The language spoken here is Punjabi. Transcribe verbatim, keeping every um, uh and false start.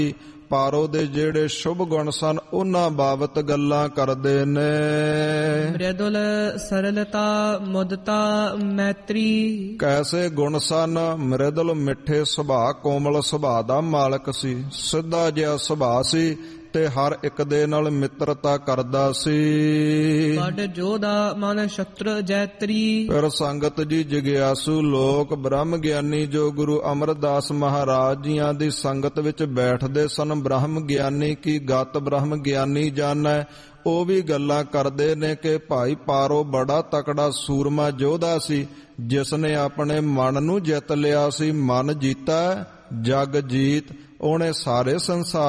ਪਾਰੋ ਦੇ ਜਿਹੜੇ ਸ਼ੁਭ ਗੁਣ ਸਨ ਉਹਨਾਂ ਬਾਬਤ ਗੱਲਾਂ ਕਰਦੇ ਨੇ। ਮ੍ਰਿਦੁਲ ਸਰਲਤਾ ਮੁਦਤਾ ਮੈਤਰੀ, ਕੈਸੇ ਗੁਣ ਸਨ? ਮ੍ਰਿਦੁਲ ਮਿੱਠੇ ਸੁਭਾਅ, ਕੋਮਲ ਸੁਭਾਅ ਦਾ ਮਾਲਕ ਸੀ, ਸਿੱਧਾ ਜਿਹਾ ਸੁਭਾਅ ਸੀ ਤੇ ਹਰ ਇੱਕ ਦੇ ਨਾਲ ਮਿੱਤਰਤਾ ਕਰਦਾ ਸੀ। ਕੱਢ ਜੋਧਾ ਮਨ ਸ਼ਤਰ ਜੈਤਰੀ, ਫਿਰ ਸੰਗਤ ਜੀ ਜਗਿਆਸੂ ਲੋਕ ਬ੍ਰਹਮ ਗਿਆਨੀ ਜੋ ਗੁਰੂ ਅਮਰਦਾਸ ਮਹਾਰਾਜ ਜੀਆਂ ਦੀ ਸੰਗਤ ਵਿੱਚ ਬੈਠਦੇ ਸਨ, ਬ੍ਰਹਮ ਗਿਆਨੀ ਕੀ ਗਤ ਬ੍ਰਹਮ ਗਿਆਨੀ ਜਾਣੈ, ਉਹ ਵੀ ਗੱਲਾਂ ਕਰਦੇ ਨੇ ਕਿ ਭਾਈ ਪਾਰੋ ਬੜਾ ਤਕੜਾ ਸੂਰਮਾ ਯੋਧਾ ਸੀ, ਜਿਸ ਨੇ ਆਪਣੇ ਮਨ ਨੂੰ ਜਿੱਤ ਲਿਆ ਸੀ। ਮਨ ਜੀਤਾ ਜਗ ਜੀਤ, ਉਹਨੇ ਸਾਰੇ ਸੰਸਾਰ